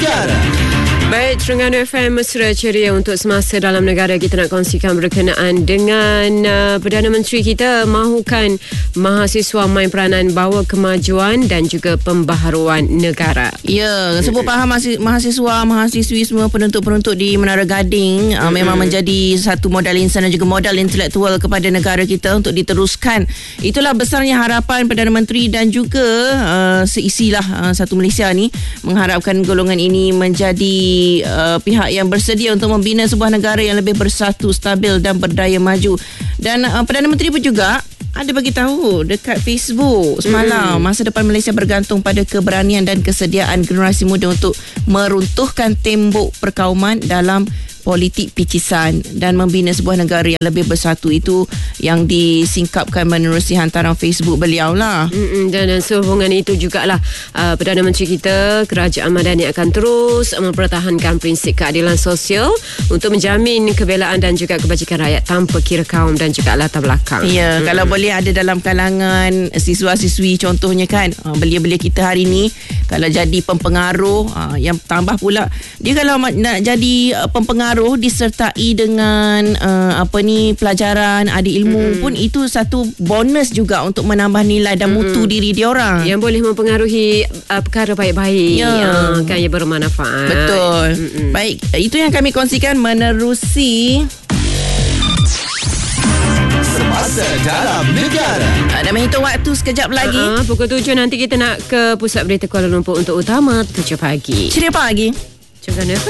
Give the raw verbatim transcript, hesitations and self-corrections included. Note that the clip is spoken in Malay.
Negara. Baik, Terengganu F M mesra ceria untuk semasa dalam negara. Kita nak kongsikan berkenaan dengan uh, Perdana Menteri kita mahukan mahasiswa main peranan bawa kemajuan dan juga pembaharuan negara. Ya, sebut faham mahasiswa, mahasiswi semua penuntut-penuntut di Menara Gading uh, mm-hmm. memang menjadi satu modal insan dan juga modal intelektual kepada negara kita untuk diteruskan. Itulah besarnya harapan Perdana Menteri dan juga uh, seisilah uh, satu Malaysia ni mengharapkan golongan ini menjadi Uh, pihak yang bersedia untuk membina sebuah negara yang lebih bersatu, stabil dan berdaya maju. Dan uh, Perdana Menteri pun juga ada bagi tahu dekat Facebook semalam, hmm. masa depan Malaysia bergantung pada keberanian dan kesediaan generasi muda untuk meruntuhkan tembok perkauman dalam politik picisan dan membina sebuah negara yang lebih bersatu. Itu yang disingkapkan menerusi hantaran Facebook beliau lah. Mm-mm, dan, dan sehubungan itu jugalah uh, Perdana Menteri kita, Kerajaan Madani akan terus mempertahankan prinsip keadilan sosial untuk menjamin kebelaan dan juga kebajikan rakyat tanpa kira kaum dan juga latar belakang. Ya, mm-hmm. kalau boleh ada dalam kalangan siswa-siswi contohnya kan, uh, belia-belia kita hari ni kalau jadi pempengaruh, uh, yang tambah pula dia kalau nak jadi uh, pempengaruh disertai dengan uh, apa ni pelajaran, ada ilmu mm. pun itu satu bonus juga untuk menambah nilai dan mutu mm. diri dia orang yang boleh mempengaruhi uh, perkara baik-baik ya. uh, kan ia bermanfaat. Betul. Mm-mm. Baik, itu yang kami kongsikan menerusi Semasa Dalam Negara. Ada menghitung waktu sekejap lagi. uh-huh, Pukul tujuh nanti kita nak ke Pusat Berita Kuala Lumpur untuk Utama tujuh pagi. Ceria pagi. Terengganu F M.